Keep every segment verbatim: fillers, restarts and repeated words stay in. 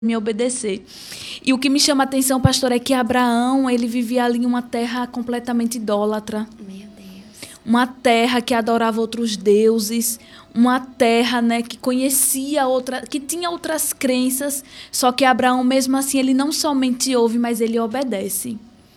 me obedecer. E o que me chama a atenção, pastor, é que Abraão, ele vivia ali em uma terra completamente idólatra. Meu Deus. Uma terra que adorava outros deuses, uma terra, né, que conhecia outra, que tinha outras crenças, só que Abraão, mesmo assim, ele não somente ouve, mas ele obedece.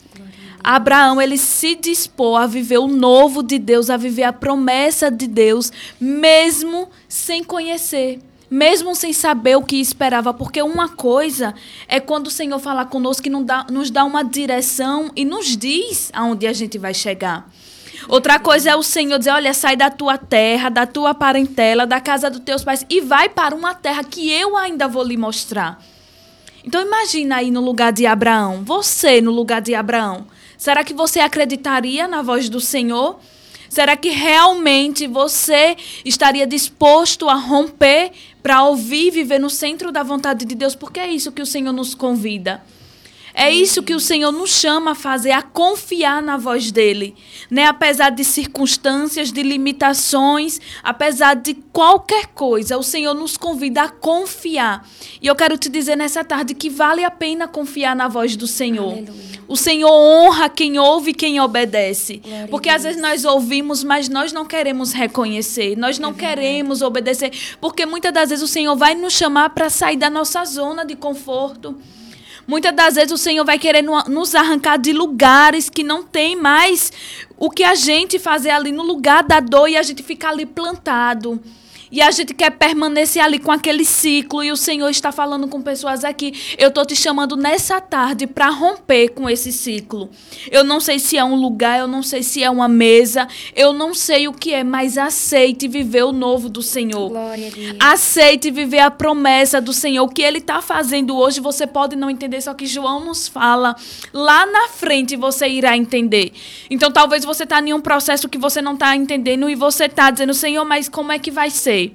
Abraão, ele se dispôs a viver o novo de Deus, a viver a promessa de Deus, mesmo sem conhecer. Mesmo sem saber o que esperava, porque uma coisa é quando o Senhor fala conosco que nos dá, nos dá uma direção e nos diz aonde a gente vai chegar. Outra coisa é o Senhor dizer, olha, sai da tua terra, da tua parentela, da casa dos teus pais e vai para uma terra que eu ainda vou lhe mostrar. Então imagina aí no lugar de Abraão, você no lugar de Abraão. Será que você acreditaria na voz do Senhor? Será que realmente você estaria disposto a romper para ouvir e viver no centro da vontade de Deus? Porque é isso que o Senhor nos convida. É isso que o Senhor nos chama a fazer, a confiar na voz dele. Né? Apesar de circunstâncias, de limitações, apesar de qualquer coisa, o Senhor nos convida a confiar. E eu quero te dizer nessa tarde que vale a pena confiar na voz do Senhor. Aleluia. O Senhor honra quem ouve e quem obedece. Glória Porque a às Deus. vezes nós ouvimos, mas nós não queremos reconhecer. Nós não É verdade. queremos obedecer. Porque muitas das vezes o Senhor vai nos chamar para sair da nossa zona de conforto. Muitas das vezes o Senhor vai querer nos arrancar de lugares que não tem mais o que a gente fazer ali no lugar da dor e a gente ficar ali plantado. E a gente quer permanecer ali com aquele ciclo e o Senhor está falando com pessoas aqui. Eu estou te chamando nessa tarde para romper com esse ciclo. Eu não sei se é um lugar, eu não sei se é uma mesa, eu não sei o que é, mas aceite viver o novo do Senhor. Glória a Deus. Aceite viver a promessa do Senhor. O que Ele está fazendo hoje, você pode não entender, só que João nos fala. Lá na frente você irá entender. Então talvez você está em um processo que você não está entendendo e você está dizendo, Senhor, mas como é que vai ser?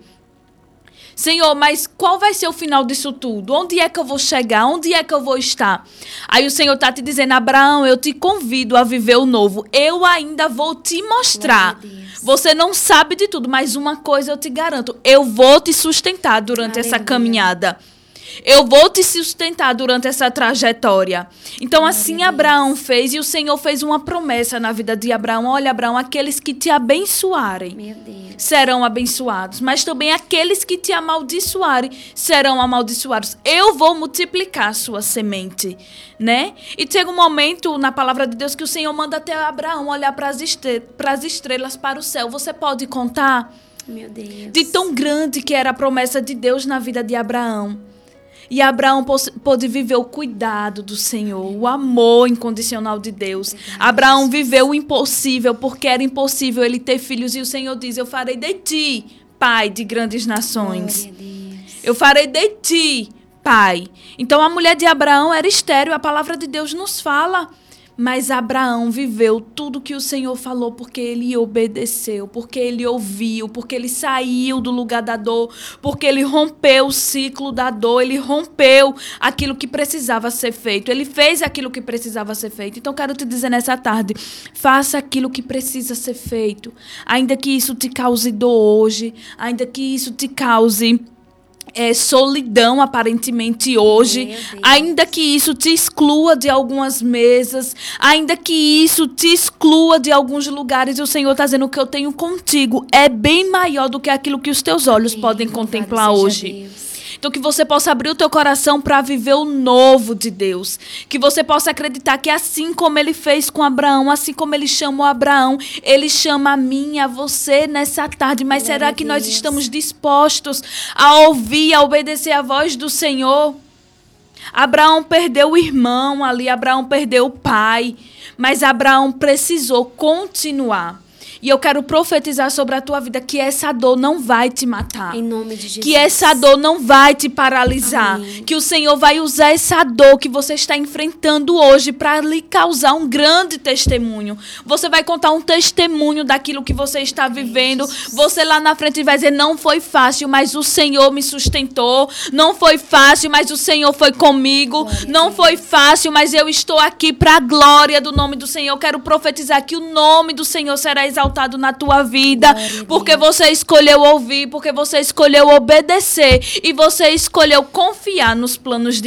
Senhor, mas qual vai ser o final disso tudo? Onde é que eu vou chegar? Onde é que eu vou estar? Aí o Senhor está te dizendo, Abraão, eu te convido a viver o novo. Eu ainda vou te mostrar. Você não sabe de tudo, mas uma coisa eu te garanto. Eu vou te sustentar durante Aleluia. essa caminhada. Eu vou te sustentar durante essa trajetória. Então, assim Abraão fez, e o Senhor fez uma promessa na vida de Abraão. Olha, Abraão, aqueles que te abençoarem Meu Deus. serão abençoados, mas também aqueles que te amaldiçoarem serão amaldiçoados. Eu vou multiplicar a sua semente, né? E chega um momento na palavra de Deus que o Senhor manda até Abraão olhar para as estre- para as estrelas, para o céu. Você pode contar Meu Deus. de tão grande que era a promessa de Deus na vida de Abraão. E Abraão pôde viver o cuidado do Senhor, o amor incondicional de Deus. Abraão viveu o impossível, porque era impossível ele ter filhos. E o Senhor diz, eu farei de ti, pai de grandes nações. Glória a Deus. Eu farei de ti, pai. Então a mulher de Abraão era estéril, a palavra de Deus nos fala. Mas Abraão viveu tudo que o Senhor falou porque ele obedeceu, porque ele ouviu, porque ele saiu do lugar da dor, porque ele rompeu o ciclo da dor, ele rompeu aquilo que precisava ser feito, ele fez aquilo que precisava ser feito. Então, quero te dizer nessa tarde, faça aquilo que precisa ser feito, ainda que isso te cause dor hoje, ainda que isso te cause... É, solidão aparentemente hoje, Meu Deus. ainda que isso te exclua de algumas mesas, ainda que isso te exclua de alguns lugares, e o Senhor está dizendo, o que eu tenho contigo é bem maior do que aquilo que os teus olhos Amém. podem Louvado contemplar seja hoje. Deus. Então, que você possa abrir o teu coração para viver o novo de Deus. Que você possa acreditar que assim como ele fez com Abraão, assim como ele chamou Abraão, ele chama a mim e a você nessa tarde. Mas Glória será a que nós Deus. estamos dispostos a ouvir, a obedecer a voz do Senhor? Abraão perdeu o irmão ali, Abraão perdeu o pai. Mas Abraão precisou continuar. E eu quero profetizar sobre a tua vida que essa dor não vai te matar. Em nome de Jesus. Que essa dor não vai te paralisar. Amém. Que o Senhor vai usar essa dor que você está enfrentando hoje para lhe causar um grande testemunho. Você vai contar um testemunho daquilo que você está vivendo. Você lá na frente vai dizer, não foi fácil, mas o Senhor me sustentou. Não foi fácil, mas o Senhor foi comigo. Glória a Não Deus. foi fácil, mas eu estou aqui para a glória do nome do Senhor. Eu quero profetizar que o nome do Senhor será exaltado exaltado na tua vida, Glória a porque Deus. você escolheu ouvir, porque você escolheu obedecer e você escolheu confiar nos planos de